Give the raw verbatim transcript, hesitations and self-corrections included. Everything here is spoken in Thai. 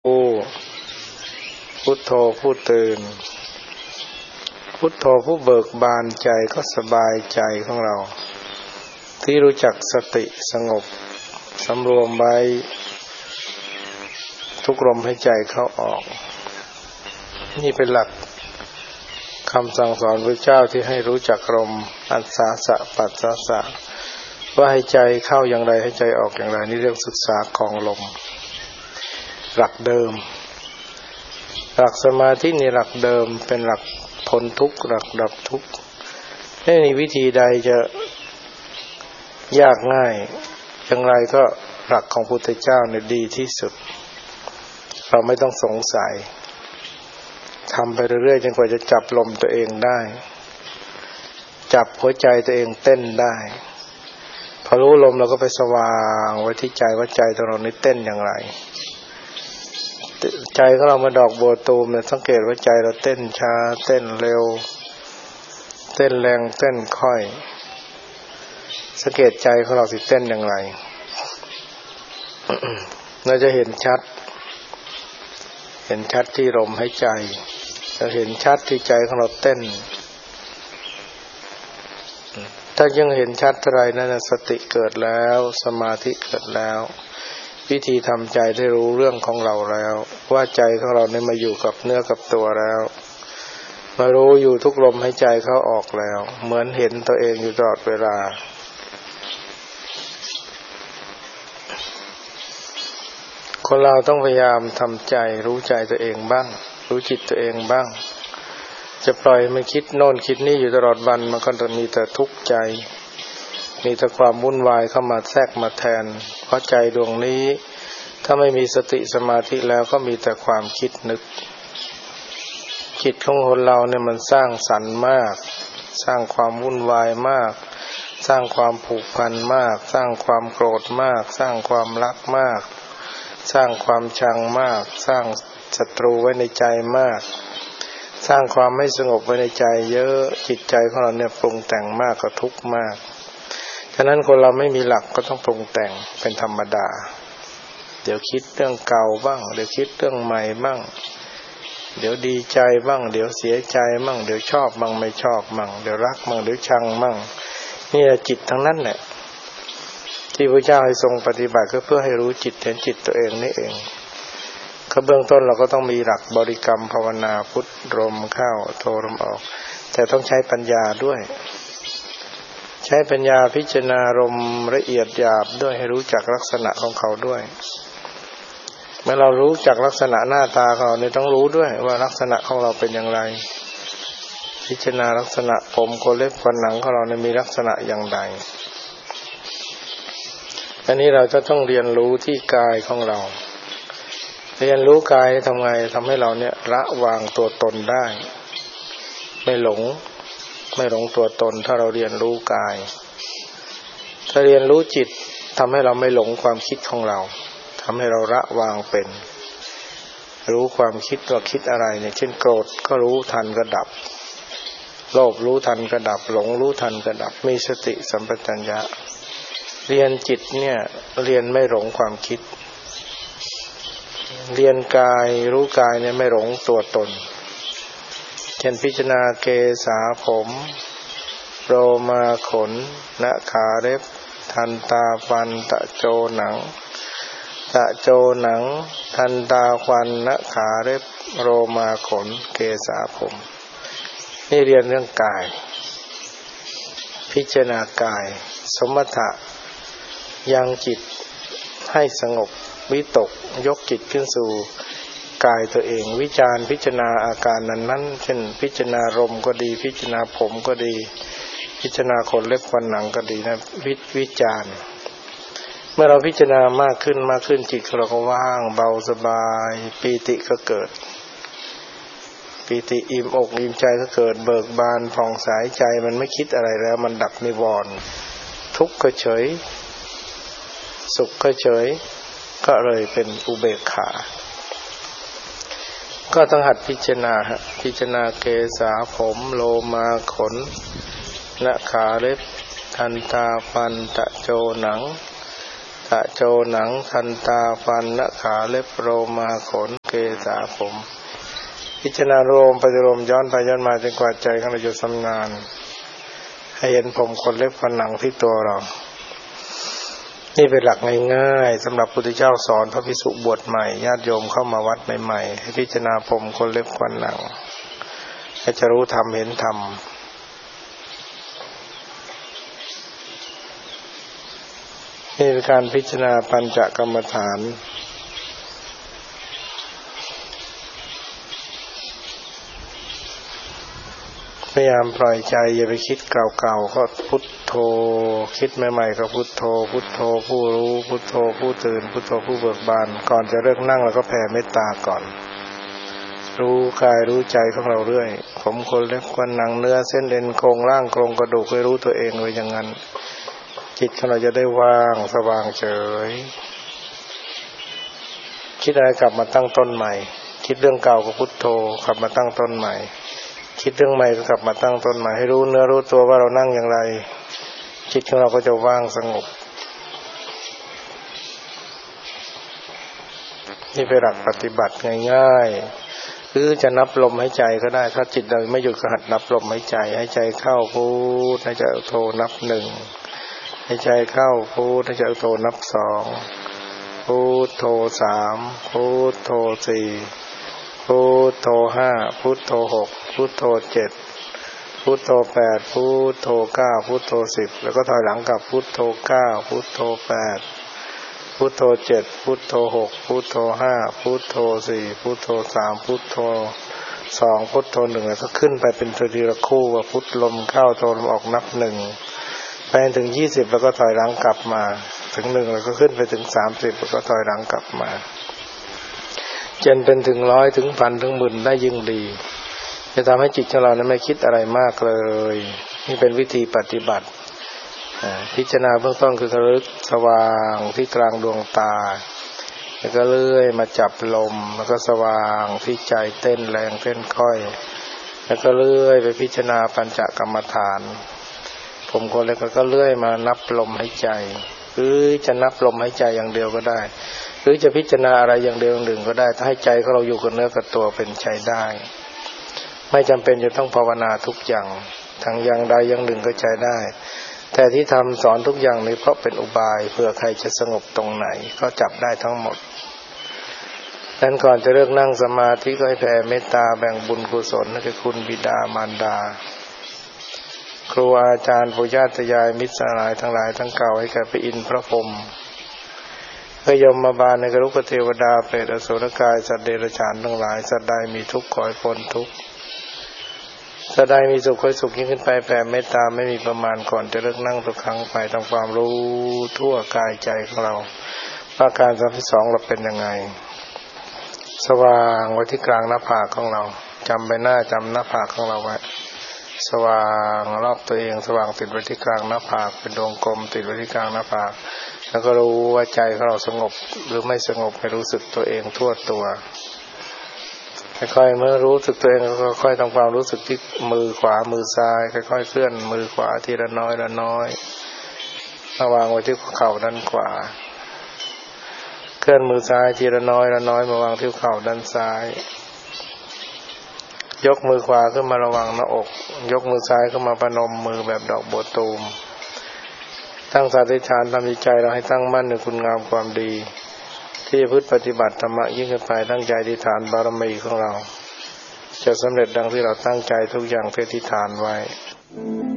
พุทโธผู้ตื่นพุทโธผู้เบิกบานใจก็สบายใจของเราที่รู้จักสติสงบสำรวมไว้ทุกลมหายใจเข้าออกนี่เป็นหลักคำสั่งสอนพระเจ้าที่ให้รู้จักลมอัศสาสะปัสสาสะว่าให้ใจเข้าอย่างไรให้ใจออกอย่างไรนี่เรื่องศึกษาของลมหลักเดิมหลักสมาธินี่หลักเดิมเป็นหลักพ้นทุกข์หลักดับทุกข์ไม่มีวิธีใดจะยากง่ายอย่างไรก็หลักของพุทธเจ้าเนี่ยดีที่สุดเราไม่ต้องสงสัยทำไปเรื่อยๆจนกว่าจะจับลมตัวเองได้จับหัวใจตัวเองเต้นได้พอรู้ลมเราก็ไปสว่างไว้ที่ใจว่าใจของเรานี่เต้นอย่างไรใจของเรามาดอกบัวตูมเนี่ยสังเกตว่าใจเราเต้นช้าเต้นเร็วเต้นแรงเต้นค่อยสังเกตใจของเราสิเต้นอย่างไร เราจะเห็นชัดเห็นชัดที่ลมหายใจจะเห็นชัดที่ใจของเราเต้นถ้ายังเห็นชัดเท่าไรนั่นสติเกิดแล้วสมาธิเกิดแล้ววิธีทำใจได้รู้เรื่องของเราแล้วว่าใจของเราเนี่ยมาอยู่กับเนื้อกับตัวแล้วมารู้อยู่ทุกลมหายใจเข้าออกแล้วเหมือนเห็นตัวเองอยู่ตลอดเวลาคนเราต้องพยายามทำใจรู้ใจตัวเองบ้างรู้จิตตัวเองบ้างจะปล่อยมันคิดโน่นคิดนี่อยู่ตลอดวันมันก็จะมีแต่ทุกข์ใจมีแต่ความวุ่นวายเข้ามาแทรกมาแทนเพราะใจดวงนี้ถ้าไม่มีสติสมาธิแล้วก็มีแต่ความคิดนึกจิตของคนเราเนี่ยมันสร้างสรรค์มากสร้างความวุ่นวายมากสร้างความผูกพันมากสร้างความโกรธมากสร้างความรักมากสร้างความชังมากสร้างศัตรูไว้ในใจมากสร้างความไม่สงบไว้ในใจเยอะจิตใจของเราเนี่ยปรุงแต่งมากก็ทุกข์มากฉะนั้นคนเราไม่มีหลักก็ต้องปรุงแต่งเป็นธรรมดาเดี๋ยวคิดเรื่องเก่าบ้างเดี๋ยวคิดเรื่องใหม่บ้างเดี๋ยวดีใจบ้างเดี๋ยวเสียใจบ้างเดี๋ยวชอบบ้างไม่ชอบบ้างเดี๋ยวรักบ้างเดี๋ยวชังบ้างนี่จิตทั้งนั้นแหละที่พระเจ้าให้ทรงปฏิบัติก็เพื่อให้รู้จิตเห็นจิตตัวเองนี่เองก็เบื้องต้นเราก็ต้องมีหลักบริกรรมภาวนาพุทลมเข้าโทลมออกแต่ต้องใช้ปัญญาด้วยใช้ปัญญาพิจารณาลมละเอียดหยาบด้วยให้รู้จักลักษณะของเขาด้วยเมื่อเรารู้จักลักษณะหน้าตาเขาเนี่ยต้องรู้ด้วยว่าลักษณะของเราเป็นอย่างไรพิจารณาลักษณะผมขนเล็บฟันหนังของเราเนี่ยมีลักษณะอย่างไรอันนี้เราจะต้องเรียนรู้ที่กายของเราเรียนรู้กายทำไงทำให้เราเนี่ยละวางตัวตนได้ไม่หลงไม่หลงตัวตนถ้าเราเรียนรู้กายถ้าเรียนรู้จิตทำให้เราไม่หลงความคิดของเราทำให้เราละวางเป็นรู้ความคิดว่าคิดอะไรเนี่ยเช่นโกรธก็รู้ทันก็ดับโลภรู้ทันก็ดับหลงรู้ทันก็ดับมีสติสัมปชัญญะเรียนจิตเนี่ยเรียนไม่หลงความคิดเรียนกายรู้กายเนี่ยไม่หลงตัวตนเช่นพิจารณาเกสาผมโลมาขนหน้าขาเล็บทันตาฟันตะโจหนังตะโจหนังทันตาฟันหน้าขาเล็บโลมาขนเกสาผมนี่เรียนเรื่องกายพิจารณากายสมถะยังจิตให้สงบวิตกยกจิตขึ้นสู่กายตัวเองวิจารพิจารณาอาการนั้นๆเช่นพิจารณาลมก็ดีพิจารณาผมก็ดีพิจารณาขนเล็บฟันหนังก็ดีนะวิวิจารเมื่อเราพิจารณามากขึ้นมากขึ้นจิตเราก็ว่างเบาสบายปีติก็เกิดปีติอิ่มอกอิ่มใจก็เกิดเบิกบานผ่องใสใจมันไม่คิดอะไรแล้วมันดับนิวรณ์ทุกข์ก็เฉยสุขก็เฉยก็เลยเป็นอุเบกขาก็ต้องหัดพิจารณาฮะพิจารณาเกสาผมโลมาขนหน้าขาเล็บทันตาฟันตะโจหนังตะโจหนังทันตาฟันหน้าขาเล็บโรมาขนเกศาผมพิจารณารวมปฏิโลมย้อนไปย้อนมาจนกว่าใจของเราจะชำนาญให้เห็นผมขนเล็บฟันหนังที่ตัวเรานี่เป็นหลักง่ายๆสำหรับพุทธเจ้าสอนพระภิกษุบวชใหม่ญาติโยมเข้ามาวัดใหม่ๆให้พิจารณาผมขนเล็บฟันหนังให้จะรู้ธรรมเห็นธรรมนี่เป็นการพิจารณาปัญจกรรมฐานพยายามปล่อยใจอย่าไปคิดเก่าๆก็พุทโธคิดใหม่ๆก็พุทโธพุทโธผู้รู้พุทโธผู้ตื่นพุทโธผู้เบิกบานก่อนจะเลิกนั่งเราก็แผ่เมตตาก่อนรู้กายรู้ใจของเราเรื่อยผมขนเล็บฟันหนังเนื้อเส้นเอ็นโครงร่างโครงกระดูกให้รู้ตัวเองไว้อย่างนั้นจิตของเราจะได้ว่างสว่างเฉยคิดอะไรกลับมาตั้งต้นใหม่คิดเรื่องเก่าก็พุทโธกลับมาตั้งต้นใหม่คิดเรื่องใหม่ก็กลับมาตั้งต้นใหม่ให้รู้เนื้อรู้ตัวว่าเรานั่งอย่างไรจิตของเราก็จะว่างสงบนี่เป็นหลักปฏิบัติง่ายๆคือจะนับลมหายใจก็ได้ถ้าจิตเราไม่หยุดก็หัดนับลมหายใจให้ใจเข้าพุทหายใจโทนับหนึ่งหายใจเข้าพุทหายใจโทนับสองพุทโธสามพุทโธสี่พุทโธห้าพุทโธหกพุทโธเจ็ดพุทโธแปดพุทโธเก้าพุทโธสิบแล้วก็ถอยหลังกับพุทโธเก้าพุทโธแปดพุทโธเจ็ดพุทโธหกพุทโธห้าพุทโธสี่พุทโธสามพุทโธสองพุทโธหนึ่งแล้วก็ขึ้นไปเป็นทีละคู่ว่าพุทลมเข้าโธลมออกนับหนึ่งไปถึงยี่สิบแล้วก็ถอยหลังกลับมาถึงหนึ่งแล้วก็ขึ้นไปถึงสามสิบแล้วก็ถอยหลังกลับมาจนเป็นถึงร้อยถึงพันถึงหมื่นได้ยิ่งดีจะทำให้จิตของเรานั้นไม่คิดอะไรมากเลยนี่เป็นวิธีปฏิบัติพิจารณาเบื้องต้นคือระลึกสว่างที่กลางดวงตาแล้วก็เลื่อยมาจับลมแล้วก็สว่างที่ใจเต้นแรงเต้นค่อยแล้วก็เลื่อยไปพิจารณาปัญจกรรมฐานผมคนเล็กก็เลื่อยมานับลมหายใจหรือจะนับลมหายใจอย่างเดียวก็ได้หรือจะพิจารณาอะไรอย่างเดียวหนึ่งก็ได้ถ้าให้ใจของเราอยู่กับเนื้อกับตัวเป็นใช้ได้ไม่จำเป็นจะต้องภาวนาทุกอย่างทั้งอย่างใดอย่างหนึ่งก็ใช้ได้แต่ที่ทำสอนทุกอย่างนี้เพราะเป็นอุบายเพื่อใครจะสงบตรงไหนก็จับได้ทั้งหมดดังนั้นก่อนจะเลิกนั่งสมาธิก็ให้แผ่เมตตาแบ่งบุญกุศลให้คุณบิดามารดาครูอาจารย์ปู่ย่าตายายมิตรสหายทั้งหลายทั้งเก่าให้แก่พระอินทร์พระพรหมพระยมบาลในกรุกเทวดาเปรตอสุรกายสัตว์เดรัจฉานทั้งหลายสัตว์ใดมีทุกข์ขอให้พ้นทุกข์สัตว์ใดมีสุขขอให้สุขยิ่งขึ้นไปแผ่เมตตาไม่มีประมาณก่อนจะเลิกนั่งทุกครั้งไปทำความรู้ทั่วกายใจของเราอาการสามสิบสองเราเป็นยังไงสว่างไว้ที่กลางหน้าผากของเราจำใบหน้าจำหน้าผากของเราไว้สว่างรอบตัวเองสว่างติดไว้ที่กลางหน้าผากเป็นดวงกลมติดไว้ที่กลางหน้าผากแล้วก็รู้ว่าใจของเราสงบหรือไม่สงบให้รู้สึกตัวเองทั่วตัวค่อยๆเมื่อรู้สึกตัวเองก็ค่อยๆทำความรู้สึกที่มือขวามือซ้ายค่อยๆเคลื่อนมือขวาทีละน้อยละน้อยมาวางไว้ที่เข่าด้านขวาเคลื่อนมือซ้ายทีละน้อยละน้อยมาวางที่เข่าด้านซ้ายยกมือขวาขึ้นมาระวังหน้าอกยกมือซ้ายขึ้นมาประนมมือแบบดอกบัวตูมตั้งสัตย์อธิษฐานทำใจเราให้ตั้งมั่นในคุณงามความดีที่จะพึ่งปฏิบัติธรรมะยิ่งขึ้นไปตั้งใจอธิษฐานบารมีของเราจะสำเร็จดังที่เราตั้งใจทุกอย่างที่อธิษฐานไว้